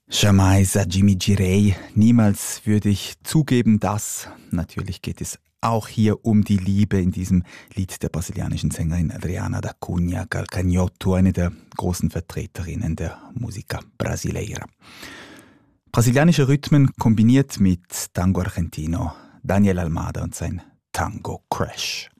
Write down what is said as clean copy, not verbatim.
Jamais admitirei. Niemals würde ich zugeben, dass. Natürlich geht es auch hier um die Liebe in diesem Lied der brasilianischen Sängerin Adriana da Cunha Calcanhoto, eine der großen Vertreterinnen der Musica Brasileira. Brasilianische Rhythmen kombiniert mit Tango Argentino, Daniel Almada und sein Tango Crash.